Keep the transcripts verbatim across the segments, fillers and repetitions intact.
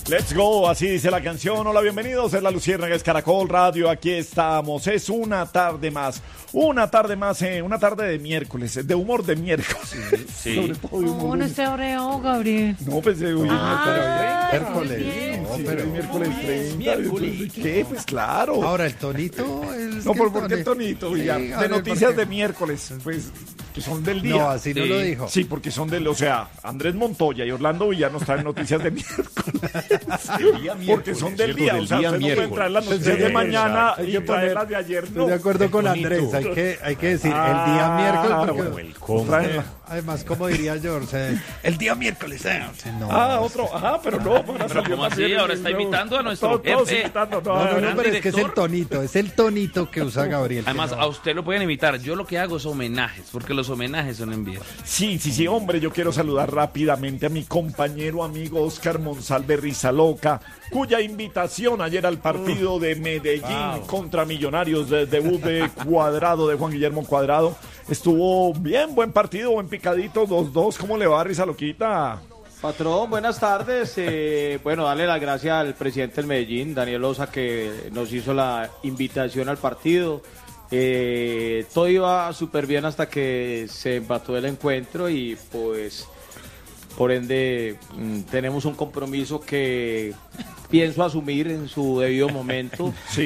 Let's go, así dice la canción. Hola, bienvenidos, es la Luciérnaga, es Caracol Radio, aquí estamos. Es una tarde más, una tarde más, eh, una tarde de miércoles, de humor de miércoles. Sí. Sobre todo de humor No, de no se abreó, Gabriel. No, pues de hoy Ah, es miércoles. miércoles. No, Sí, pero- miércoles treinta. Miércoles. ¿Qué? Pues claro. Ahora el tonito es No, que ¿por, el ¿por qué tonito- tonito? Sí, Ya, a de ver, noticias ¿por qué? de miércoles, pues, que son del día. No, así no Sí. lo dijo. Sí, porque son del, o sea, Andrés Montoya y Orlando Villano traen noticias de miércoles. Porque son del día, o sea, usted no puede traer las noticias de Sí, mañana exacto. Hay y que traer poner- las de ayer, Estoy no. de acuerdo con bonito. Andrés, hay que, hay que decir Ah, el día miércoles. bueno, Porque, el cómo. Traen la- además, como diría George, eh, el día miércoles. eh, no, Ah, otro, ajá, pero no, para Pero ¿cómo así? Ahora está imitando a nuestro todos, todos jefe. imitando, No, no, no, gran pero es que es el director. tonito, es el tonito que usa Gabriel. que Además, no- a usted lo pueden imitar. Yo lo que hago es homenajes, porque los homenajes son envíos. Sí, sí, sí, hombre, yo quiero saludar rápidamente a mi compañero amigo Oscar Monsalve Rizaloca, cuya invitación ayer al partido de Medellín contra Millonarios, de debut de Cuadrado, de Juan Guillermo Cuadrado, estuvo bien, buen partido, buen picadito, dos dos. ¿Cómo le va, Rizaloquita? Patrón, buenas tardes. Eh, bueno, darle las gracias al presidente del Medellín, Daniel Osa, que nos hizo la invitación al partido. Eh, todo iba súper bien hasta que se empató el encuentro y pues por ende mm, tenemos un compromiso que pienso asumir en su debido momento. Sí.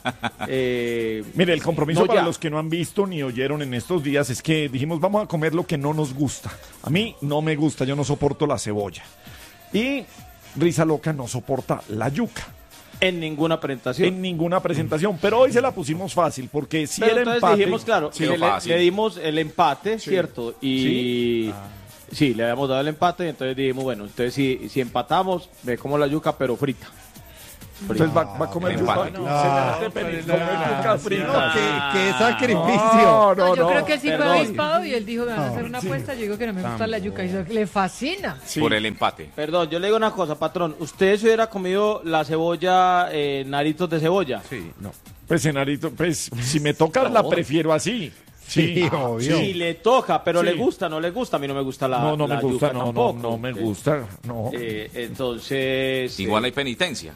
Eh, Mire, el compromiso no, para ya. los que no han visto ni oyeron en estos días es que dijimos vamos a comer lo que no nos gusta. A mí no me gusta, yo no soporto la cebolla. Y Rizaloca no soporta la yuca en ninguna presentación. en ninguna presentación. Pero hoy se la pusimos fácil porque si Pero era entonces empate. dijimos, claro, Sí, le, fácil. le dimos el empate, ¿cierto? Y sí, le habíamos dado el empate y entonces dijimos, bueno, entonces si, si empatamos, ve como la yuca, pero frita. Entonces va, va a comer yuca. empate. Se la hace feliz, comer yuca frita. No, qué, qué sacrificio. No, no, No, yo no. creo que sí fue Perdón. avispado y él dijo que van a hacer una apuesta. Yo digo que no me gusta la yuca. Y le fascina. Sí. Por el empate. Perdón, yo le digo una cosa, patrón. ¿Usted se hubiera comido la cebolla, eh, naritos de cebolla? Sí. No. Pues, Senarito, pues si me toca la prefiero así. Sí, Sí, Ah, obvio. Sí, le toca, pero Sí. le gusta, no le gusta. A mí no me gusta la No, no la me gusta, yuca no, no, tampoco. no me Eh, gusta, no. eh, entonces... Igual eh, hay penitencia.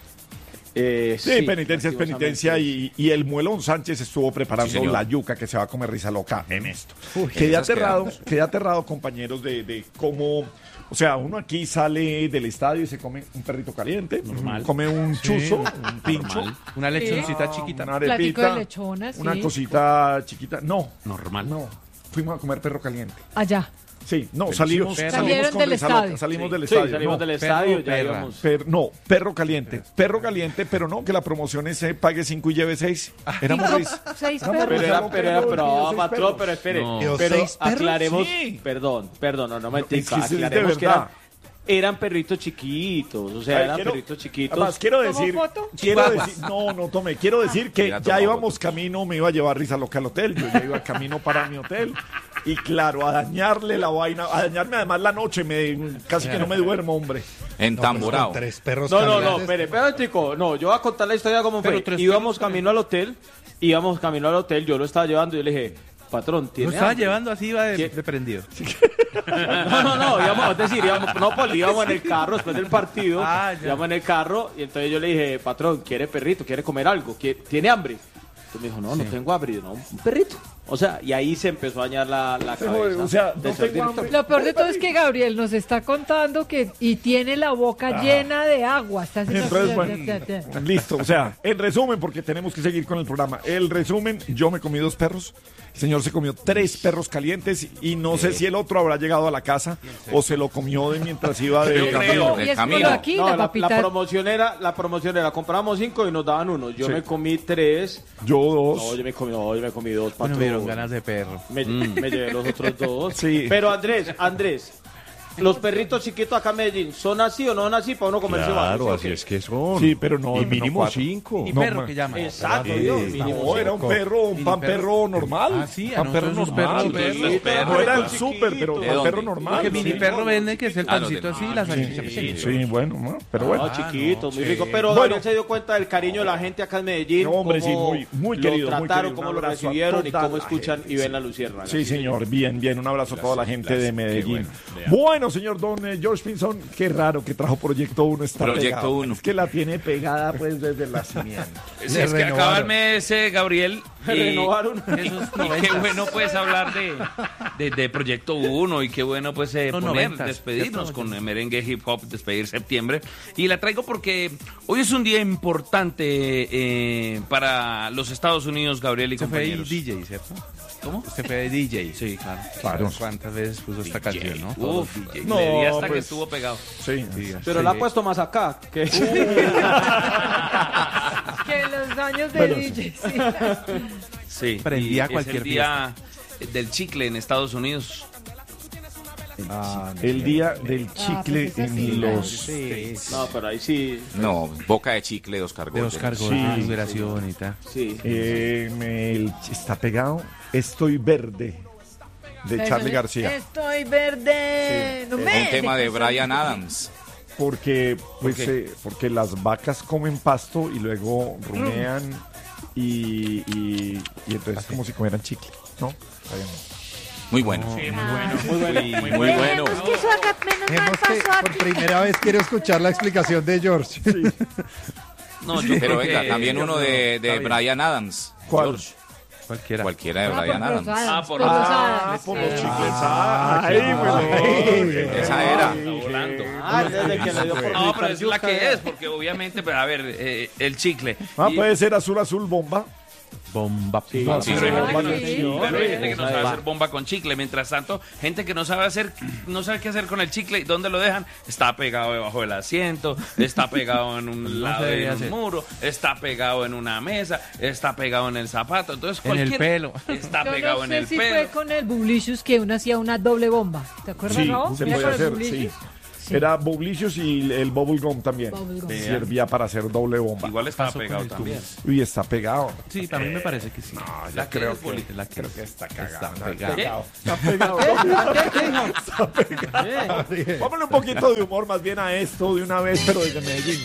eh, Sí, penitencia es penitencia y, y el Muelón Sánchez estuvo preparando Sí, señor. la yuca que se va a comer Rizaloca en esto. Uy, quedé esas aterrado, quedamos. quedé aterrado, compañeros, de, de cómo, o sea, uno aquí sale del estadio y se come un perrito caliente, come un chuzo, un pincho, Una lechoncita Sí. chiquita. una Platico arepita, de lechona, sí. una cosita chiquita. No, Normal. no, fuimos a comer perro caliente. Allá. Sí, no, salimos, perro. salimos Salieron con del Rizaloca, estadio. salimos Sí, del sí, estadio. salimos no. del estadio, ya perra. íbamos. Per- no, perro caliente, perro caliente, pero no, que la promoción es eh, pague cinco y lleve seis. Éramos Cinco, seis. seis Éramos perros. Pero era, Rizaloca pero y era, yo, pero, y yo, ah, seis patrón, perros. pero espere, No. ¿Pero pero seis perros? aclaremos, Sí. perdón, perdón, no, no me es que entiendo, es de aclaremos que verdad. eran, eran perritos chiquitos, o sea, Ay, eran quiero- perritos chiquitos. Además, quiero ¿Tomó decir, foto? quiero decir, no, no tomé, quiero decir que Mira, ya toma íbamos camino, me iba a llevar Rizaloca al hotel, yo ya iba camino para mi hotel, y claro, a dañarle la vaina, a dañarme además la noche, me, casi que no me duermo, hombre. Entamborado. Con tres perros No, no, no, calientes. espere, espere, chico, no, yo voy a contar la historia como Pero fue. tres Íbamos perros camino al hotel, íbamos camino al hotel, yo lo estaba llevando y yo le dije, patrón, Lo ¿tiene estaba hambre? llevando así, iba de, ¿Qué? de prendido. No, no, no, íbamos, es decir, íbamos, no, pues íbamos en el carro después del partido, Ah, ya. íbamos en el carro y entonces yo le dije, patrón, ¿quiere perrito? ¿Quiere comer algo? ¿Quiere- ¿Tiene hambre? Entonces me dijo, no, no tengo hambre, Yo, no, un perrito. O sea, y ahí se empezó a dañar la, la Se cabeza. jode, o sea, del no señor tengo director. hambre. Lo peor de todo es que Gabriel nos está contando que y tiene la boca llena de agua. Está haciendo Entonces, así, bueno, ya, ya, ya. listo, o sea, en resumen, porque tenemos que seguir con el programa, el resumen, yo me comí dos perros, el señor se comió tres perros calientes y no sé si el otro habrá llegado a la casa o se lo comió de mientras iba de Yo creo. camino. El Y es camino. por aquí, No, la la, la papita. promoción era, la promoción era, comprábamos cinco y nos daban uno. Yo Sí. me comí tres. Yo No, dos. yo me comí, no, yo me comí dos, Bueno, patrón. me dieron ganas de perro. Me, me llevé los otros dos. Sí. Pero Andrés, Andrés, los perritos chiquitos acá en Medellín, ¿son así o no son así para uno comerse Claro, varios, así ¿sí o es que son. Sí, pero no. Y no mínimo cuatro. cinco. Y No, perro ma- que llaman. qué? Exacto, Sí, Dios, está mínimo No, era un perro, un Mini pan perro. perro normal. Ah, sí, pan ah, perro nosotros normal. perros, perros. Sí, perros. No era el Chiquito. súper, pero ¿De pan dónde? perro normal. Porque sí. mini perro venden que es el Ah, los pancito de- así, ah, la sí, salchicha sí, pequeña. Sí, bueno, no, pero bueno. No, chiquito, no, muy sí. rico. Pero Bueno. Gabriel se dio cuenta del cariño de la gente acá en Medellín. No, hombre, sí, cómo muy- muy lo querido, muy trataron, querido. cómo Un lo abrazo a recibieron y toda cómo la escuchan gente, y ven sí. la luciérnaga. Sí, señor, bien, bien. Un abrazo a toda la gente de Medellín. bueno, Bueno, Bueno, señor Don eh, George Pinzón, qué raro que trajo Proyecto uno esta Proyecto pegado. uno. Es que la tiene pegada pues desde el nacimiento. Sí, es que acaba el mes, eh, Gabriel. Me y- renovaron. Esos y qué bueno pues hablar de, de, de Proyecto uno y qué bueno pues eh, Los poner, noventas, despedirnos ¿cierto? con el merengue hip hop, despedir septiembre. Y la traigo porque hoy es un día importante eh, para los Estados Unidos, Gabriel y Usted fue compañeros. D J, ¿cierto? ¿Cómo? Usted fue D J. Sí, claro. Claro. ¿Cuántas veces puso esta canción, no? Uf, No, le di hasta que pues- estuvo pegado. Sí. Sí, Pero sí. la ha puesto más acá. Que... Que los años de Bueno, D J, sí. Sí. Prendía y es cualquier el día del chicle en Estados Unidos. El día del chicle pues ese sí, en claro. los... No, pero ahí sí. No, Boca de Chicle de Oscar De Gómez. Oscar Sí. Gómez, Liberación y tal. Sí. Eh, me- el- está pegado Estoy Verde, de Charlie García. Estoy verde. No me Un tema de dejes Bryan salir. Adams. Porque, pues, ¿Por qué? eh, porque las vacas comen pasto y luego rumean y, y, y entonces es como si comieran chicle, ¿no? Está bien. Muy bueno. Muy bueno. Muy, muy bueno. Dejemos que eso haga menos mal Vemos que paso por aquí. primera vez quiero escuchar la explicación de George. No, yo Pero creo venga, que- también uno de, de Bryan Adams. ¿Cuál? George. Cualquiera. Cualquiera de Ah, Bryan por los Adams. Adams, Ah, por por los los Ah, Adams. por los Sí. chicles. Ah, ahí, bueno. Esa era. Está volando. Ah, desde que le dio por No, pero es la yuca. que es, porque obviamente, pero a ver, eh, el chicle. Ah, Y- puede ser azul, azul, bomba. Bomba. Sí, No, sí, pero hay sí, gente bomba que- de sí, chicle. pero hay gente que no sabe Va. hacer bomba con chicle. Mientras tanto, gente que no sabe hacer, no sabe qué hacer con el chicle. ¿Y dónde lo dejan? Está pegado debajo del asiento, está pegado en un No lado se de debe un hacer. muro, está pegado en una mesa, está pegado en el zapato. Entonces, En el cualquier- pelo. Está Yo pegado no en sé el si pelo. fue con el Bublicious que uno hacía una doble bomba. ¿Te acuerdas, Sí, Raúl? se Mira, puede con el hacer, sí. Bublicious. Sí. Era Bublicious y el Bubble Gum también. Bubble gum. Servía para hacer doble bomba. Igual estaba Pasó con pegado el también. Uy, está pegado. Sí, para mí me parece que sí. La que creo es que- bolita. La que Creo que está cagado. Está pegado. ¿Qué? Está pegado. Está pegado. Vámonos un poquito de humor más bien a esto de una vez, pero desde Medellín.